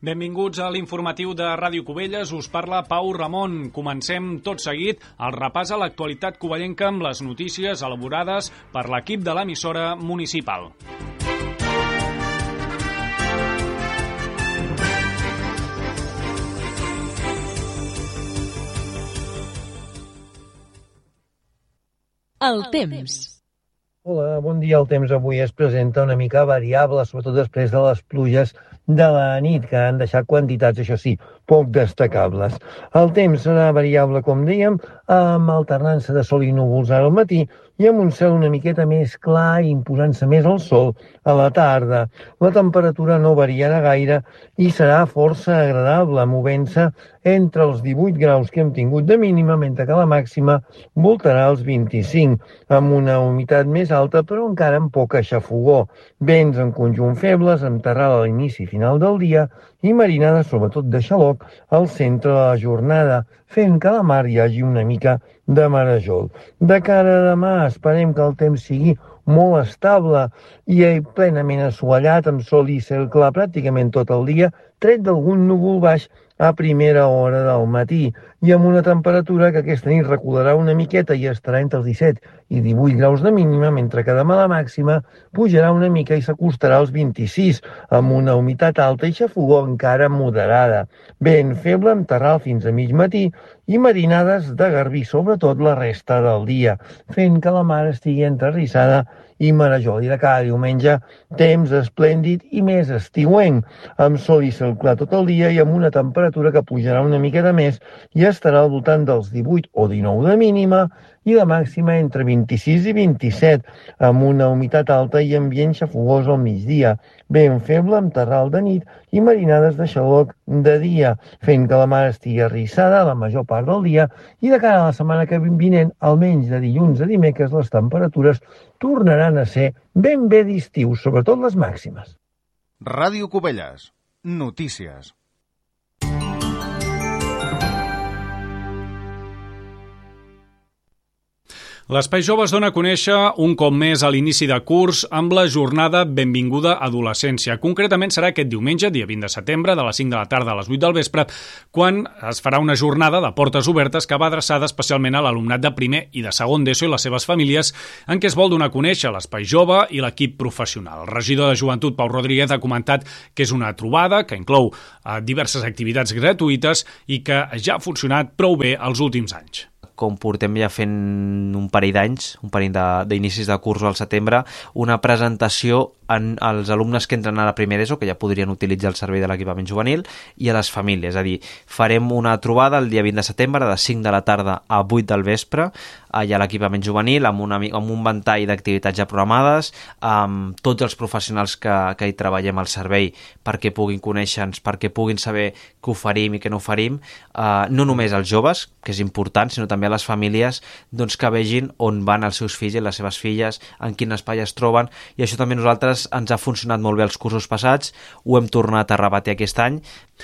Benvinguts a l'informatiu de Ràdio Cubelles. Us parla Pau Ramon. Comencem tot seguit el repàs a l'actualitat covellenca amb les notícies elaborades per l'equip de l'emissora municipal. El temps. Hola, bon dia. El temps avui es presenta una mica variable, sobretot després de les pluges de la nit, que han deixat quantitats, això sí, poc destacables. El temps serà variable, com dèiem, amb alternança de sol i núvols ara al matí i amb un cel una miqueta més clar, imposant-se més el sol a la tarda. La temperatura no variarà gaire i serà força agradable, movent-se entre els 18 graus que hem tingut de mínima, mentre que la màxima voltarà els 25, amb una humitat més alta, però encara amb poca xafogor. Vents en conjunt febles, amb terral a l'inici i final del dia i marinades, sobretot de xaloc, al centre de la jornada, fent que a la mar hi hagi una mica de marejol. De cara a demà, esperem que el temps sigui molt estable i plenament assolellat, amb sol i cel clar pràcticament tot el dia, tret d'algun núvol baix a primera hora del matí, i amb una temperatura que aquesta nit recularà una miqueta i estarà entre els 17 i 18 graus de mínima, mentre que demà la màxima pujarà una mica i s'acostarà als 26, amb una humitat alta i xafogor encara moderada. Vent feble amb terral fins a mig matí i marinades de garbí, sobretot la resta del dia, fent que la mar estigui enterrissada i marejol. I de cada diumenge, temps esplèndid i més estiuenc, amb sol i cel clar tot el dia i amb una temperatura que pujarà una miqueta més i estarà al voltant dels 18 o 19 de mínima i de màxima entre 26 i 27, amb una humitat alta i ambient xafogós al migdia, vent feble amb terral de nit i marinades de xaloc de dia, fent que la mar estigui arrissada la major part del dia, i de cara a la setmana que vinent, almenys de dilluns a dimecres, les temperatures tornaran a ser ben bé d'estiu, sobretot les màximes. Ràdio Cubelles. Notícies. L'Espai Jove es dona a conèixer un cop més a l'inici de curs amb la jornada Benvinguda Adolescència. Concretament serà aquest diumenge, dia 20 de setembre, de les 5 de la tarda a les 8 del vespre, quan es farà una jornada de portes obertes que va adreçada especialment a l'alumnat de primer i de segon d'ESO i les seves famílies, en què es vol donar a conèixer l'Espai Jove i l'equip professional. El regidor de Joventut, Pau Rodríguez, ha comentat que és una trobada que inclou diverses activitats gratuïtes i que ja ha funcionat prou bé els últims anys. Com portem ja fent un parell d'anys, un parell d'inicis de curs al setembre, una presentació als alumnes que entren a la primera ESO, que ja podrien utilitzar el servei de l'equipament juvenil, i a les famílies. És a dir, farem una trobada el dia 20 de setembre de 5 de la tarda a 8 del vespre, allà a l'equipament juvenil, amb un ventall d'activitats ja programades, amb tots els professionals que hi treballem al servei perquè puguin conèixer-nos, perquè puguin saber què oferim i què no oferim, no només als joves, que és important, sinó també a les famílies, doncs, que vegin on van els seus fills i les seves filles, en quin espai es troben, i això també nosaltres ens ha funcionat molt bé els cursos passats, ho hem tornat a repetir aquest any.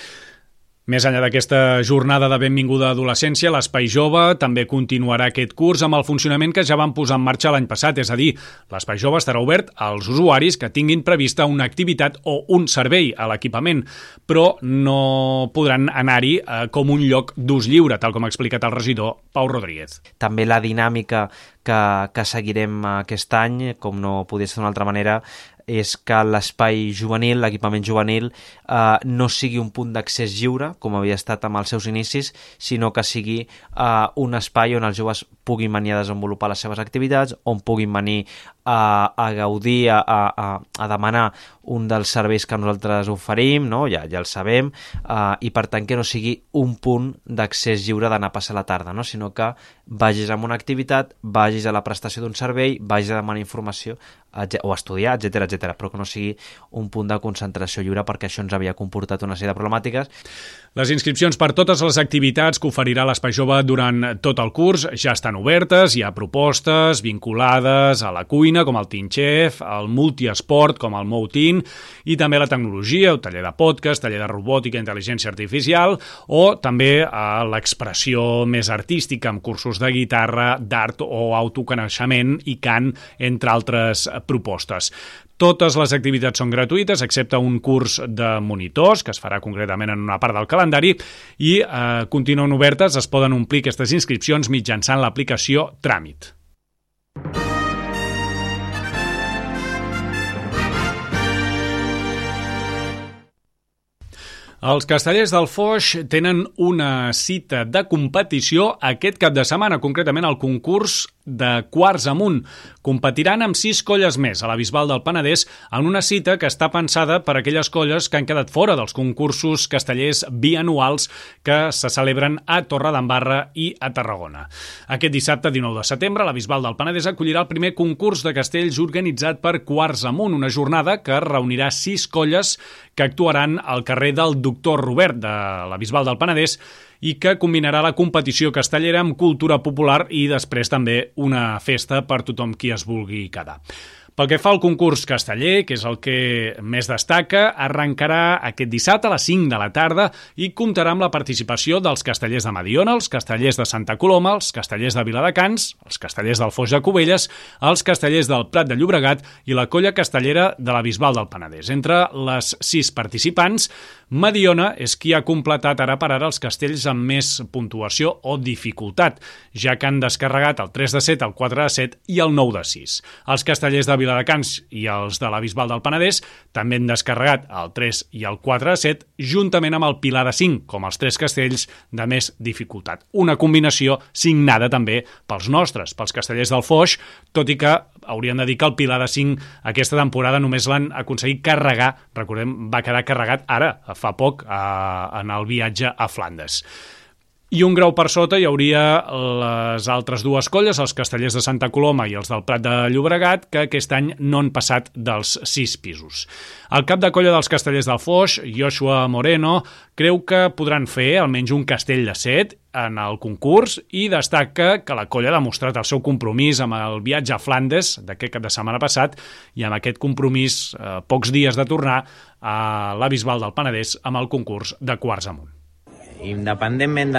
Més enllà d'aquesta jornada de Benvinguda Adolescència, l'Espai Jove també continuarà aquest curs amb el funcionament que ja van posar en marxa l'any passat, és a dir, l'Espai Jove estarà obert als usuaris que tinguin prevista una activitat o un servei a l'equipament, però no podran anar-hi com un lloc d'ús lliure, tal com ha explicat el regidor Pau Rodríguez. També la dinàmica que seguirem aquest any, com no podia ser d'una altra manera, és que l'espai juvenil, l'equipament juvenil, no sigui un punt d'accés lliure, com havia estat amb els seus inicis, sinó que sigui un espai on els joves puguin venir a desenvolupar les seves activitats, on puguin venir a gaudir, a demanar un dels serveis que nosaltres oferim, no? Ja el sabem, i per tant que no sigui un punt d'accés lliure d'anar a passar la tarda, no? Sinó que vagis a una activitat, vagis a la prestació d'un servei, vagis a demanar informació o estudiar, etc, però que no sigui un punt de concentració lliure, perquè això ens havia comportat una sèrie de problemàtiques. Les inscripcions per totes les activitats que oferirà l'Espai Jove durant tot el curs ja estan obertes, hi ha propostes vinculades a la cuina, cuina, com el Teen Chef, el multiesport, com el Moutin, i també la tecnologia, el taller de podcast, taller de robòtica i intel·ligència artificial, o també l'expressió més artística, amb cursos de guitarra, d'art o autoconeixement i cant, entre altres propostes. Totes les activitats són gratuïtes, excepte un curs de monitors, que es farà concretament en una part del calendari, i continuen obertes, es poden omplir aquestes inscripcions mitjançant l'aplicació Tràmit. Els Castellers del Foix tenen una cita de competició aquest cap de setmana, concretament el concurs de quarts amunt. Competiran amb 6 colles més a la Bisbal del Penedès en una cita que està pensada per a aquelles colles que han quedat fora dels concursos castellers bianuals que se celebren a Torredembarra i a Tarragona. Aquest dissabte, 19 de setembre, la Bisbal del Penedès acollirà el primer concurs de castells organitzat per Quarts Amunt, una jornada que reunirà 6 colles que actuaran al carrer del Doctor Robert de la Bisbal del Penedès i que combinarà la competició castellera amb cultura popular i després també una festa per tothom qui es vulgui quedar. Pel que fa al concurs casteller, que és el que més destaca, arrencarà aquest dissabte a les 5 de la tarda i comptarà amb la participació dels castellers de Mediona, els castellers de Santa Coloma, els castellers de Viladecans, els castellers del Foix de Cubelles, els castellers del Prat de Llobregat i la colla castellera de la Bisbal del Penedès. Entre les 6 participants, Mediona és qui ha completat ara per ara els castells amb més puntuació o dificultat, ja que han descarregat el 3 de 7, el 4 de 7 i el 9 de 6. Els castellers de Viladecans i els de la Bisbal del Penedès també han descarregat el 3 i el 4 de 7, juntament amb el Pilar de 5, com els 3 castells de més dificultat. Una combinació signada també pels nostres, pels castellers del Foix, tot i que haurien de dir que el Pilar de 5 aquesta temporada només l'han aconseguit carregar, recordem, va quedar carregat ara, fa poc, en el viatge a Flandes. I un grau per sota hi hauria les altres 2 colles, els castellers de Santa Coloma i els del Prat de Llobregat, que aquest any no han passat dels 6 pisos. El cap de colla dels castellers del Foix, Joshua Moreno, creu que podran fer almenys un castell de 7 en el concurs i destaca que la colla ha demostrat el seu compromís amb el viatge a Flandes d'aquest cap de setmana passat i amb aquest compromís, pocs dies de tornar a la Bisbal del Penedès amb el concurs de quarts amunt. Independentment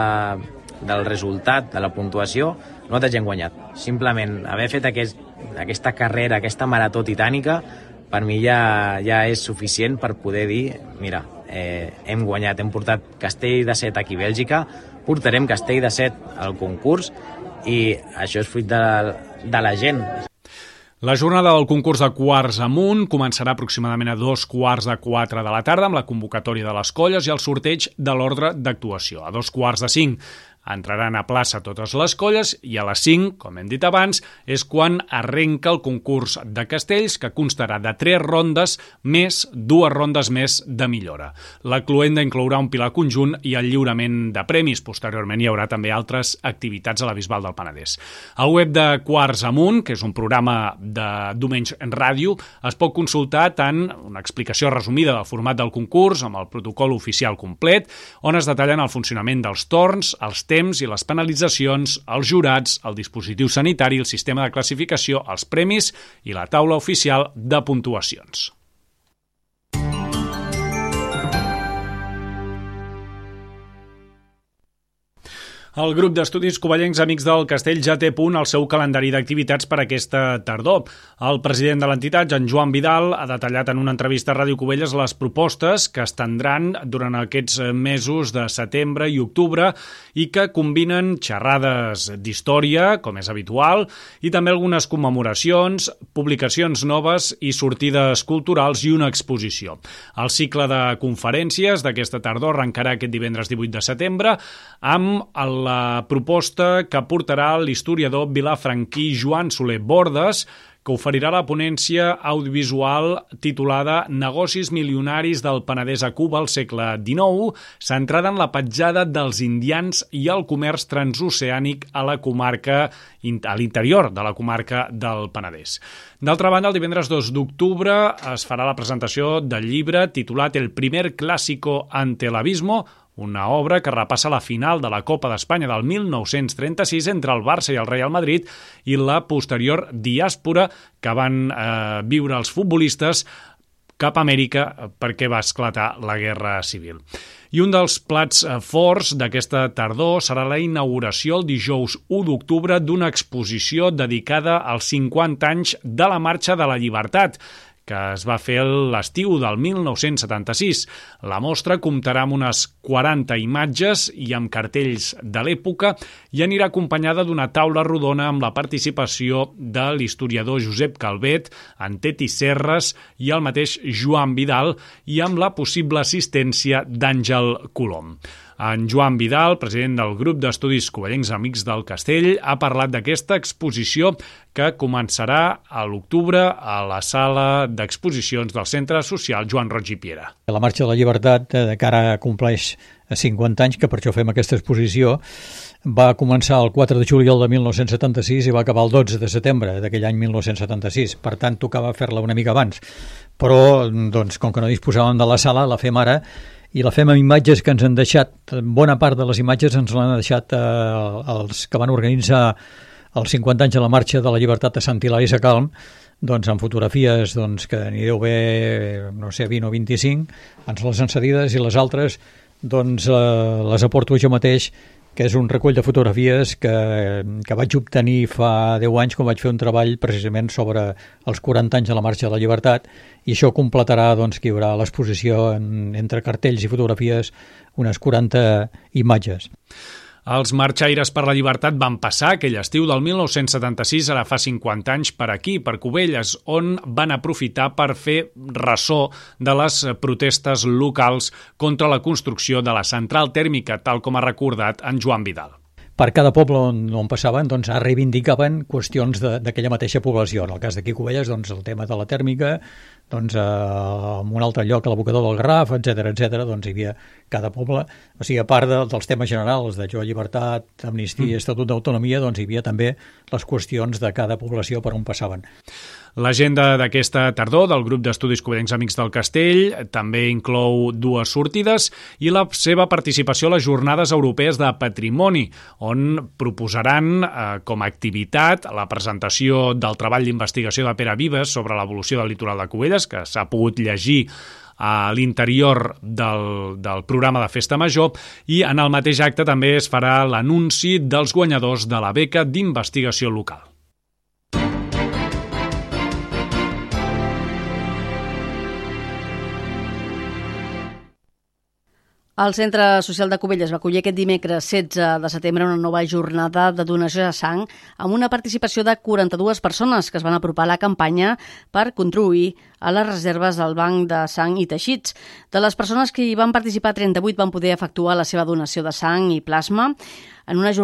del resultat, de la puntuació, nosaltres ja hem guanyat. Simplement haver fet aquesta carrera, aquesta marató titànica, per mi ja és suficient per poder dir, mira, hem guanyat, hem portat castell de 7 aquí a Bèlgica, portarem castell de 7 al concurs i això és fruit de la gent. La jornada del concurs de quarts amunt començarà aproximadament a 3:45 de la tarda amb la convocatòria de les colles i el sorteig de l'ordre d'actuació. A 4:45 entraran a plaça totes les colles i a les 5, com hem dit abans, és quan arrenca el concurs de castells, que constarà de 3 rondes més 2 rondes més de millora. La cloenda inclourà un pilar conjunt i el lliurament de premis. Posteriorment hi haurà també altres activitats a la Bisbal del Penedès. Al web de Quarts Amunt, que és un programa de Domenys Ràdio, es pot consultar tant una explicació resumida del format del concurs amb el protocol oficial complet, on es detallen el funcionament dels torns, els temps i les penalitzacions, els jurats, el dispositiu sanitari, el sistema de classificació, els premis i la taula oficial de puntuacions. El grup d'estudis covellencs Amics del Castell ja té a punt el seu calendari d'activitats per aquesta tardor. El president de l'entitat, en Joan Vidal, ha detallat en una entrevista a Ràdio Cubelles les propostes que es tindran durant aquests mesos de setembre i octubre i que combinen xerrades d'història, com és habitual, i també algunes commemoracions, publicacions noves i sortides culturals i una exposició. El cicle de conferències d'aquesta tardor arrencarà aquest divendres 18 de setembre amb la proposta que portarà l'historiador vilafranquí Joan Soler Bordes, que oferirà la ponència audiovisual titulada Negocis milionaris del Penedès a Cuba al segle XIX, centrada en la petjada dels indians i el comerç transoceànic a la comarca, a l'interior de la comarca del Penedès. D'altra banda, el divendres 2 d'octubre es farà la presentació del llibre titulat El primer clásico ante el abismo, una obra que repassa la final de la Copa d'Espanya del 1936 entre el Barça i el Real Madrid i la posterior diàspora que van viure els futbolistes cap a Amèrica perquè va esclatar la Guerra Civil. I un dels plats forts d'aquesta tardor serà la inauguració el dijous 1 d'octubre d'una exposició dedicada als 50 anys de la Marxa de la Llibertat, que es va fer l'estiu del 1976. La mostra comptarà amb unes 40 imatges i amb cartells de l'època i anirà acompanyada d'una taula rodona amb la participació de l'historiador Josep Calvet, en Teti Serres i el mateix Joan Vidal i amb la possible assistència d'Àngel Colom. En Joan Vidal, president del grup d'estudis covellencs Amics del Castell, ha parlat d'aquesta exposició que començarà a l'octubre a la sala d'exposicions del Centre Social Joan Roig i Piera. La Marxa de la Llibertat, de cara a compleix 50 anys, que per això fem aquesta exposició, va començar el 4 de juliol de 1976 i va acabar el 12 de setembre d'aquell any 1976. Per tant, tocava fer-la una mica abans. Però, doncs, com que no disposàvem de la sala, la fem ara i la fem amb imatges que ens han deixat. Bona part de les imatges ens l'han deixat els que van organitzar els 50 anys de la Marxa de la Llibertat a Sant Hilari Sacalm, doncs amb fotografies que n'hi deu haver, no sé, 20 o 25, ens les han cedides i les altres doncs les aporto jo mateix, que és un recull de fotografies que vaig obtenir fa 10 anys quan vaig fer un treball precisament sobre els 40 anys de la Marxa de la Llibertat, i això completarà que hi haurà a l'exposició entre cartells i fotografies unes 40 imatges. Els marxaires per la llibertat van passar aquell estiu del 1976, ara fa 50 anys, per aquí, per Cubelles, on van aprofitar per fer ressò de les protestes locals contra la construcció de la central tèrmica, tal com ha recordat en Joan Vidal. Per cada poble on passaven, reivindicaven qüestions d'aquella mateixa població. En el cas d'aquí Cubelles, el tema de la tèrmica, en un altre lloc, a l'abocador del Garraf, etc hi havia cada poble. O sigui, a part dels temes generals de llibertat, amnistia, estatut d'autonomia, hi havia també les qüestions de cada població per on passaven. L'agenda d'aquesta tardor del grup d'estudis covellencs Amics del Castell també inclou 2 sortides i la seva participació a les Jornades Europees de Patrimoni, on proposaran com a activitat la presentació del treball d'investigació de Pere Vives sobre l'evolució del litoral de Cubelles, que s'ha pogut llegir a l'interior del programa de Festa Major, i en el mateix acte també es farà l'anunci dels guanyadors de la beca d'investigació local. El Centre Social de Cubelles va acollir aquest dimecres 16 de setembre una nova jornada de donació de sang amb una participació de 42 persones que es van apropar a la campanya per contribuir a les reserves del Banc de Sang i Teixits. De les persones que hi van participar, 38 van poder efectuar la seva donació de sang i plasma en una jornada